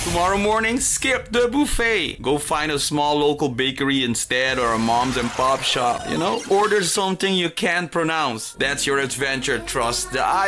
Tomorrow morning, skip the buffet. Go find a small local bakery instead or a mom's and pop shop, Order something you can't pronounce. That's your adventure. Trust the